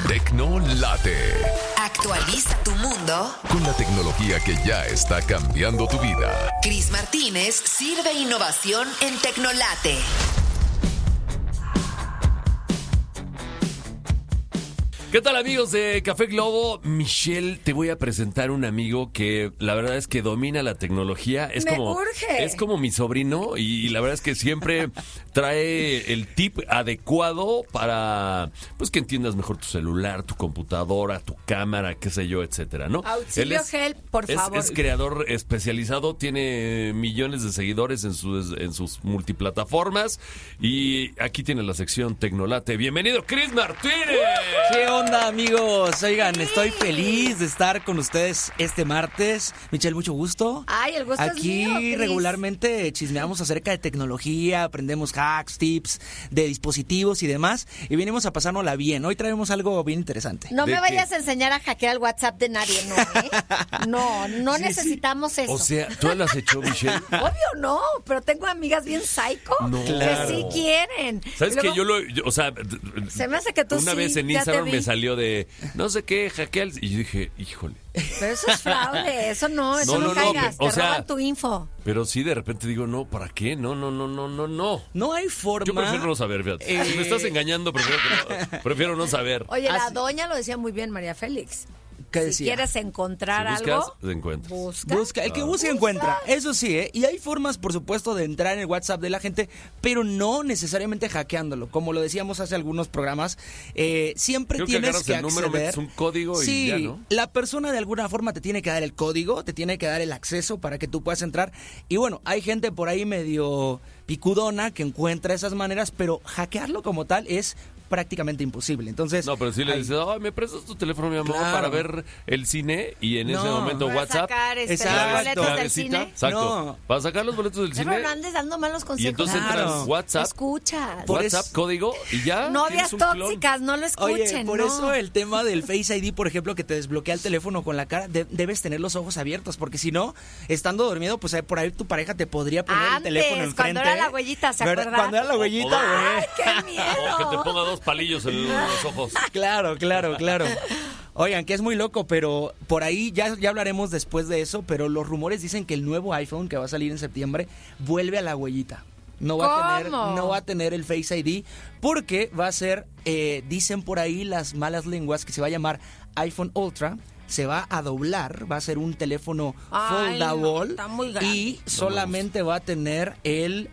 Tecnolate. Actualiza tu mundo Con la tecnología que ya está cambiando tu vida. Cris Martínez sirve innovación en Tecnolate. ¿Qué tal, amigos de Café Globo? Michelle, te voy a presentar un amigo que la verdad es que domina la tecnología. Es como mi sobrino y la verdad es que siempre trae el tip adecuado para pues que entiendas mejor tu celular, tu computadora, tu cámara, qué sé yo, etcétera, ¿no? Auxilio Help, por favor. Es creador especializado, tiene millones de seguidores en sus multiplataformas y aquí tiene la sección Tecnolate. Bienvenido, Cris Martínez. ¿Qué onda, amigos? Oigan, estoy feliz de estar con ustedes este martes. Michelle, mucho gusto. Ay, el gusto Aquí es mío, Cris. regularmente chismeamos acerca de tecnología, aprendemos hacks, tips de dispositivos y demás, y venimos a pasárnosla bien. Hoy traemos algo bien interesante. No ¿De me qué? vayas a enseñar a hackear el WhatsApp de nadie, ¿no? No Sí, necesitamos eso. O sea, ¿tú lo has hecho, Michelle? Obvio no, pero tengo amigas bien psycho No. que Claro. sí quieren. ¿Sabes Y que luego, o sea, se me hace que tú una sí, vez en ya te Instagram vi. me salió de no sé qué, hackea y yo dije, híjole. Pero eso es fraude, eso no No, caigas, o te sea, roban tu info. Pero sí, de repente digo, no, ¿para qué? No. No hay forma. Yo prefiero no saber, fíjate. Si me estás engañando, prefiero no saber. Oye, la Así- doña lo decía muy bien, María Félix. ¿Qué Si decía? quieres encontrar Si buscas, algo, te encuentras. Busca, el que busca encuentra, eso sí, ¿eh? Y hay formas, por supuesto, de entrar en el WhatsApp de la gente, pero no necesariamente hackeándolo. Como lo decíamos hace algunos programas, siempre Creo que tienes agarras que el número, acceder. metes un código y Sí, ya, ¿no? la persona de alguna forma te tiene que dar el código, te tiene que dar el acceso para que tú puedas entrar. Y bueno, hay gente por ahí medio picudona que encuentra esas maneras, pero hackearlo como tal es prácticamente imposible. Entonces, No, pero sí le ahí- dices, ay, ¿me prestas tu teléfono, mi amor, Claro. para ver el cine? Y en ese No. momento para WhatsApp. sacar Exacto. los boletos del clavecita, cine. Exacto. No. Para sacar los boletos del Pero cine. no andes dando malos consejos. Y entonces Claro. entras WhatsApp, Escuchas. Por WhatsApp, eso- código y ya. Novias tienes un clon. tóxicas, no lo escuchen. Oye, por no. eso el tema del Face ID, por ejemplo, que te desbloquea el teléfono con la cara, debes tener los ojos abiertos, porque si no, estando dormido, pues por ahí tu pareja te podría poner el Antes, teléfono enfrente. cuando era la huellita, ¿se ¿Verdad? acuerdan? Cuando era la huellita, ¡Ay, güey. qué miedo! O que te ponga dos palillos en los ojos. Claro. Oigan, que es muy loco, pero por ahí ya hablaremos después de eso, pero los rumores dicen que el nuevo iPhone que va a salir en septiembre vuelve a la huellita. No va a tener el Face ID porque va a ser, dicen por ahí las malas lenguas, que se va a llamar iPhone Ultra. Se va a doblar, va a ser un teléfono Ay, no, foldable está muy grande. y solamente va a tener el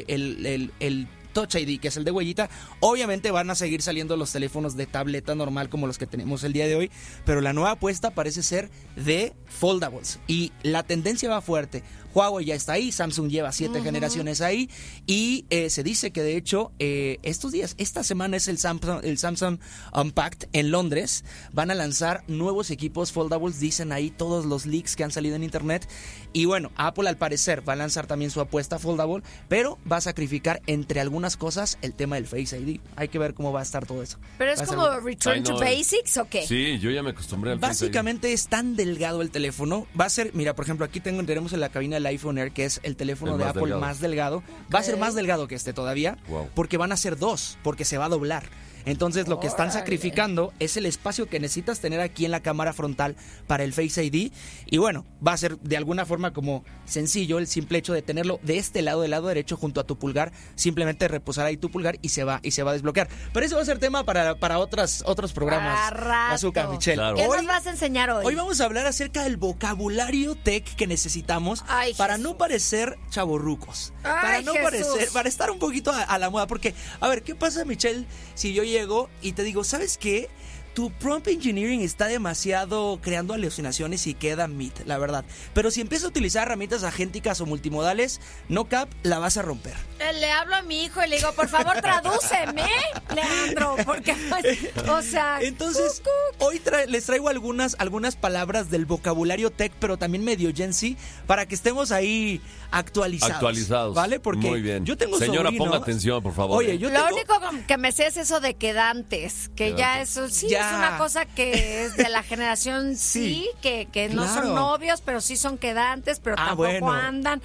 Touch ID, que es el de huellita. Obviamente van a seguir saliendo los teléfonos de tableta normal como los que tenemos el día de hoy, pero la nueva apuesta parece ser de foldables y la tendencia va fuerte. Huawei ya está ahí, Samsung lleva 7 generaciones ahí y se dice que de hecho esta semana es el Samsung Unpacked en Londres. Van a lanzar nuevos equipos foldables, dicen ahí todos los leaks que han salido en internet. Y bueno, Apple al parecer va a lanzar también su apuesta foldable, pero va a sacrificar entre algunas cosas el tema del Face ID. Hay que ver cómo va a estar todo eso. ¿Pero es Va a ser- como Return Ay, no, to Basics o qué? Sí, yo ya me acostumbré al Face ID. Básicamente es tan delgado el teléfono. Va a ser, mira, por ejemplo, aquí tenemos en la cabina el iPhone Air, que es el teléfono El de más Apple delgado. más delgado. Va a ser más delgado que este todavía, Wow. porque van a ser dos, porque se va a doblar. Entonces lo que están sacrificando es el espacio que necesitas tener aquí en la cámara frontal para el Face ID. Y bueno, va a ser de alguna forma como sencillo el simple hecho de tenerlo de este lado, del lado derecho, junto a tu pulgar. Simplemente reposar ahí tu pulgar y se va a desbloquear. Pero eso va a ser tema para otros programas. A rato. Azúcar, Michelle. Claro. ¿Qué Hoy- nos vas a enseñar hoy? Hoy vamos a hablar acerca del vocabulario tech que necesitamos Ay, para Jesús. no parecer chavorrucos. Ay, Jesús. Para estar un poquito a la moda. Porque, a ver, ¿qué pasa, Michelle, si yo llego y te digo, ¿sabes qué? Tu prompt engineering está demasiado creando alucinaciones y queda mid, la verdad. Pero si empiezas a utilizar herramientas agénticas o multimodales, no cap, la vas a romper. Le hablo a mi hijo y le digo, por favor, tradúceme, Leandro, porque, pues, o sea... Entonces, hoy les traigo algunas palabras del vocabulario tech, pero también medio Gen Z, para que estemos ahí actualizados. ¿Vale? Porque muy bien. yo tengo Señora, sobrinos. ponga atención, por favor. Oye, yo Lo tengo... único que me sé es eso de quedantes, que ya eso sí Ya. es una cosa que es de la generación sí, que no claro. son novios, pero sí son quedantes, pero tampoco bueno. andan.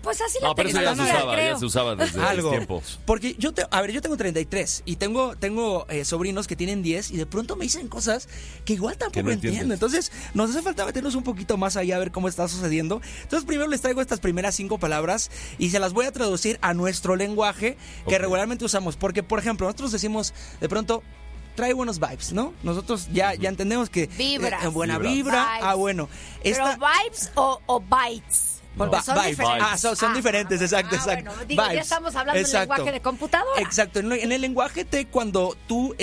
Pues así la pero eso ya se tecnología, usaba, creo. ya se usaba desde Algo. tiempos. Porque yo tengo 33 y tengo sobrinos que tienen 10 y de pronto me dicen cosas que igual tampoco no entiendo. entiendes. Entonces, nos hace falta meternos un poquito más allá a ver cómo está sucediendo. Entonces, primero les traigo estas primeras 5 palabras y se las voy a traducir a nuestro lenguaje que regularmente usamos. Porque, por ejemplo, nosotros decimos de pronto, trae buenos vibes, ¿no? Nosotros ya entendemos que... Vibras. Buena Vibras. vibra. Vibes. Ah, bueno. ¿Pero vibes o bytes? Porque son Vibes. diferentes. Son diferentes, exacto. Bueno, digo, ya estamos hablando del lenguaje de computadora. Exacto, en el lenguaje T, cuando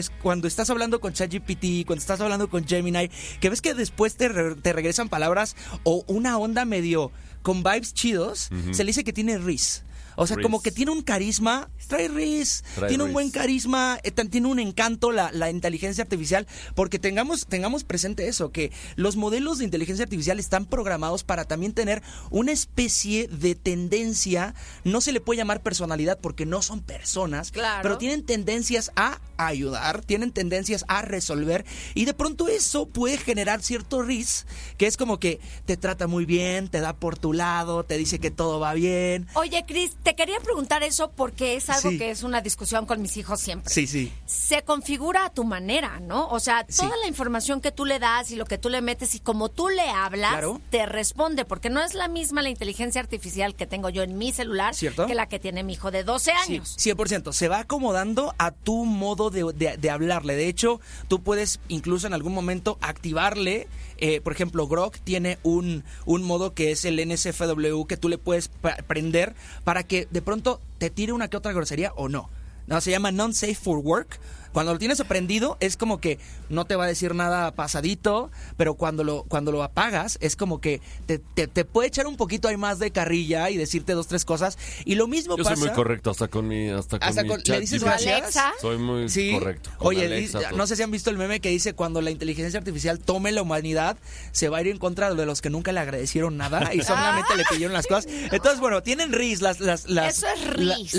estás hablando con ChatGPT, cuando estás hablando con Gemini, que ves que después te regresan palabras o una onda medio con vibes chidos, se le dice que tiene riz. O sea, como que tiene un carisma, trae riz, tiene un buen carisma, tiene un encanto la inteligencia artificial, porque tengamos presente eso, que los modelos de inteligencia artificial están programados para también tener una especie de tendencia, no se le puede llamar personalidad porque no son personas, claro, pero tienen tendencias a ayudar, tienen tendencias a resolver, y de pronto eso puede generar cierto riz, que es como que te trata muy bien, te da por tu lado, te dice que todo va bien. Oye, Cris, te quería preguntar eso porque es algo que es una discusión con mis hijos siempre. Sí. Se configura a tu manera, ¿no? O sea, toda la información que tú le das y lo que tú le metes y como tú le hablas, claro, te responde, porque no es la misma la inteligencia artificial que tengo yo en mi celular, ¿cierto?, que la que tiene mi hijo de 12 años. Sí, 100%. Se va acomodando a tu modo de hablarle. De hecho, tú puedes incluso en algún momento activarle. Por ejemplo, Grok tiene un modo que es el NSFW que tú le puedes prender para que de pronto te tire una que otra grosería o no. No, se llama Non-Safe for Work. Cuando lo tienes prendido es como que no te va a decir nada pasadito, pero cuando lo apagas es como que te puede echar un poquito ahí más de carrilla y decirte 2, 3 cosas. Y lo mismo pasa... Yo soy muy correcto hasta con mi chat. ¿Le dices gracias? Soy muy correcto. Oye, Alexa, no sé si han visto el meme que dice cuando la inteligencia artificial tome la humanidad, se va a ir en contra de los que nunca le agradecieron nada y solamente le pidieron las cosas. Entonces, bueno, tienen RIS las eso es RIS.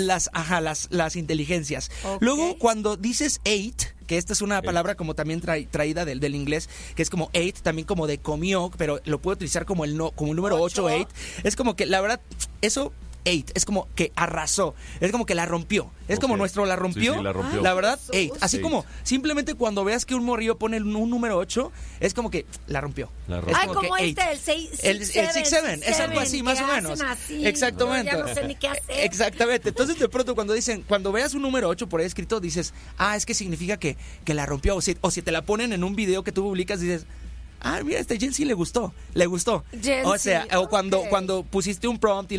las inteligencias. Okay. Luego, cuando dices 8, que esta es una palabra como también traída del inglés, que es como 8, también como de comió, pero lo puedo utilizar como el número 8, 8. Es como que, la verdad, eso... 8, es como que arrasó, es como que la rompió, es como nuestro la rompió, sí, la rompió. La verdad, 8, así 8. Como simplemente cuando veas que un morrillo pone un número 8, es como que la rompió. Es como que el 6, el 6-7, es algo así, más o menos. Exactamente. Ya no sé ni qué hacer. Exactamente. Entonces, de pronto, cuando veas un número 8 por ahí escrito, dices, es que significa que la rompió. O si te la ponen en un video que tú publicas, dices, mira, a este Jen sí le gustó. O sea, o cuando pusiste un prompt y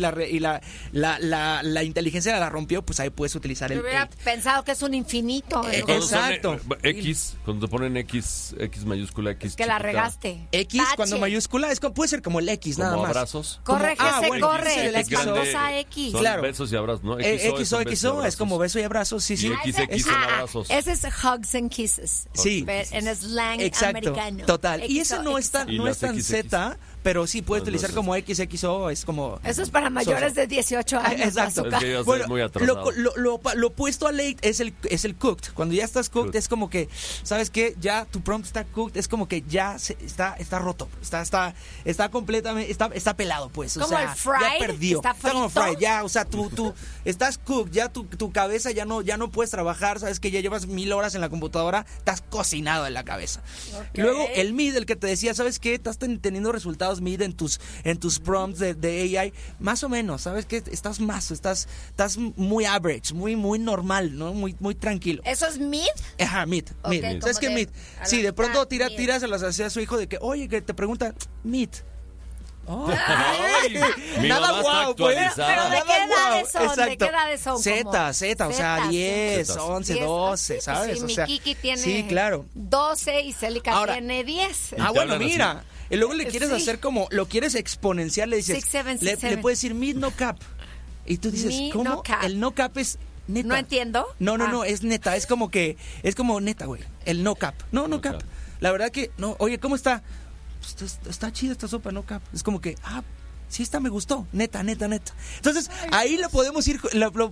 la inteligencia la rompió, pues ahí puedes utilizar Yo el hubiera 8. pensado que es un infinito. Exacto. X, cuando te ponen X mayúscula, X que la chiquita. regaste. X cuando mayúscula puede ser como el X, como nada más. abrazos. Corre, corre. el X Vamos a X. Son Claro. besos y abrazos, ¿no? XO es como beso y abrazos, sí. Y XX son abrazos. Ese es hugs and kisses. Sí. En slang Exacto, americano. total. Y XO, ese no es tan XX. Z, pero sí puedes utilizar no, como XXO, es como... Eso es para mayores de 18 años. Exacto. Es que yo soy Bueno, muy atrasado. lo opuesto a late es el cooked. Cuando ya estás cooked es como que, ¿sabes qué? Ya tu prompt está cooked, es como que ya está roto. Está completamente, está pelado, pues. Como o sea, el fried, ya perdió. está como frito. fried, ya, o sea, tú estás cooked, ya tu cabeza ya no puedes trabajar, ¿sabes? Que ya llevas 1000 horas en la computadora, estás cocinado en la cabeza. Okay. Y luego el mid, el que te decía, ¿sabes qué? Estás teniendo resultados mid en tus prompts de AI, más o menos, ¿sabes qué? Estás muy average, muy normal, ¿no? Muy tranquilo. ¿Eso es mid? Ajá, mid. ¿Sabes qué mid? Sí, de pronto tíraselas hacia su hijo de que, oye, que te pregunta, mid. Ay, mi nada mamá está guau, pues. actualizada. Pero ¿de qué edades son? Exacto. ¿De qué edades son? Z, o sea, 10, Zetas. 11, 12, ¿sabes? Sí, o mi sea, Kiki tiene sí, claro. 12 y Celica Ahora, tiene 10. Bueno, hablan así. mira. Y luego le quieres Sí. hacer como, lo quieres exponencial, le dices, 6, 7, 6, le 7. puedes decir mid no cap. Y tú dices, Mid ¿cómo? no cap. El no cap es neta. ¿No entiendo? No, es neta, es como neta, güey. El no cap. No cap. cap. La verdad que, no, oye, ¿cómo está? Pues, está chida esta sopa, no cap. Es como que, sí, esta me gustó, neta. Entonces, ahí lo podemos ir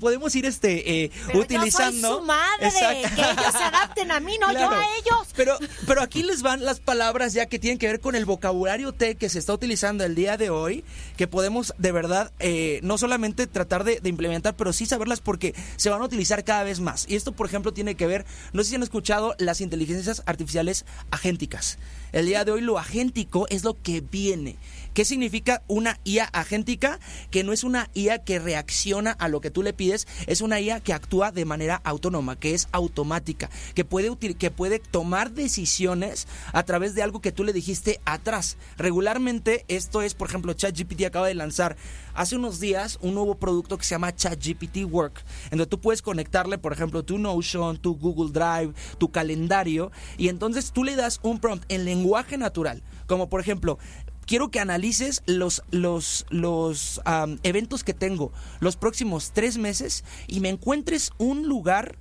pero utilizando. Yo soy su madre, Exacto. que ellos se adapten a mí, no yo a ellos. Pero aquí les van las palabras ya que tienen que ver con el vocabulario T que se está utilizando el día de hoy, que podemos de verdad no solamente tratar de implementar, pero sí saberlas porque se van a utilizar cada vez más. Y esto, por ejemplo, tiene que ver, no sé si han escuchado las inteligencias artificiales agénticas. El día de hoy lo agéntico es lo que viene. ¿Qué significa una IA agéntica? Que no es una IA que reacciona a lo que tú le pides, es una IA que actúa de manera autónoma, que es automática, que puede tomar decisiones a través de algo que tú le dijiste atrás. Regularmente esto es, por ejemplo, ChatGPT acaba de lanzar hace unos días un nuevo producto que se llama ChatGPT Work, en donde tú puedes conectarle, por ejemplo, tu Notion, tu Google Drive, tu calendario, y entonces tú le das un prompt en lenguaje natural, como por ejemplo, quiero que analices los eventos que tengo los próximos 3 meses y me encuentres un lugar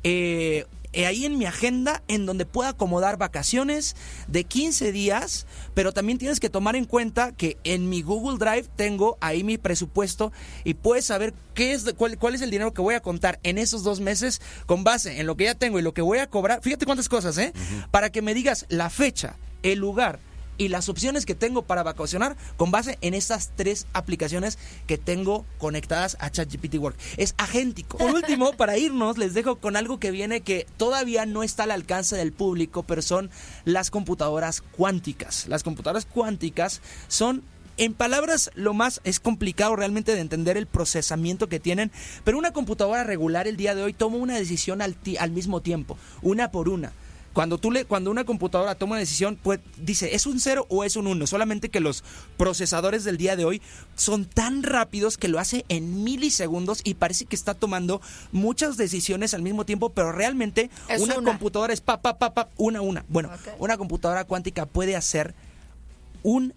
ahí en mi agenda en donde pueda acomodar vacaciones de 15 días, pero también tienes que tomar en cuenta que en mi Google Drive tengo ahí mi presupuesto y puedes saber cuál es el dinero que voy a contar en esos 2 meses con base en lo que ya tengo y lo que voy a cobrar. Fíjate cuántas cosas, para que me digas la fecha, el lugar y las opciones que tengo para vacacionar con base en estas 3 aplicaciones que tengo conectadas a ChatGPT Work. Es agéntico. Por último, para irnos, les dejo con algo que viene que todavía no está al alcance del público, pero son las computadoras cuánticas. Las computadoras cuánticas son, en palabras, lo más es complicado realmente de entender el procesamiento que tienen, pero una computadora regular el día de hoy toma una decisión al mismo tiempo, una por una. Cuando una computadora toma una decisión, pues dice, ¿es un 0 o es un 1? Solamente que los procesadores del día de hoy son tan rápidos que lo hace en milisegundos y parece que está tomando muchas decisiones al mismo tiempo, pero realmente una computadora es una. Bueno, Una computadora cuántica puede hacer un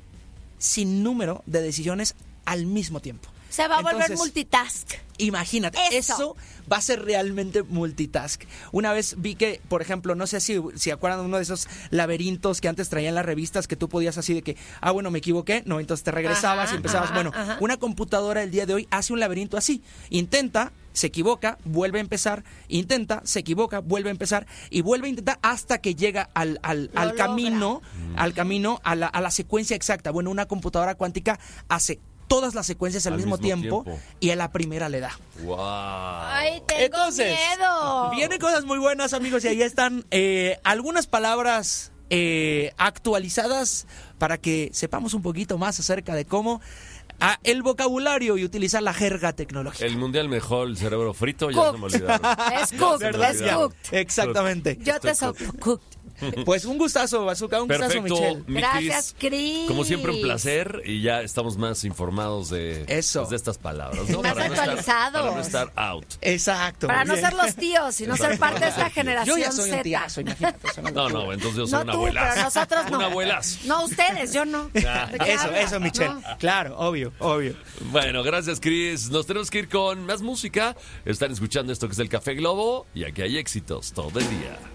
sinnúmero de decisiones al mismo tiempo. Se va a volver multitask. Imagínate, eso va a ser realmente multitask. Una vez vi que, por ejemplo, no sé si acuerdan de uno de esos laberintos que antes traían las revistas que tú podías así de que, bueno, me equivoqué, no, entonces te regresabas y empezabas. Una computadora el día de hoy hace un laberinto así. Intenta, se equivoca, vuelve a empezar, intenta, se equivoca, vuelve a empezar y vuelve a intentar hasta que llega al camino, a la secuencia exacta. Bueno, una computadora cuántica hace todas las secuencias al mismo tiempo y a la primera le da. ¡Wow! ¡Ay, tengo miedo! Vienen cosas muy buenas, amigos, y ahí están algunas palabras actualizadas para que sepamos un poquito más acerca de cómo el vocabulario y utilizar la jerga tecnológica. El mundial mejor, el cerebro frito, ya se me olvidaron. Es cooked. Exactamente. Yo te soy cooked. Pues un gustazo, Bazooka, un gustazo, Michelle. Gracias, Cris. Como siempre, un placer y ya estamos más informados de estas palabras, ¿no? Más actualizados. Para no estar out. Exacto. Para no ser los tíos, sino ser parte de esta generación Z. Yo ya soy Z. un tíazo, imagínate. No, entonces yo soy un abuelazo. Pero nosotros no. Un abuelazo. No, ustedes, yo no. Eso, Michelle. No. Claro, obvio. Bueno, gracias, Cris. Nos tenemos que ir con más música. Están escuchando esto que es el Café Globo y aquí hay éxitos todo el día.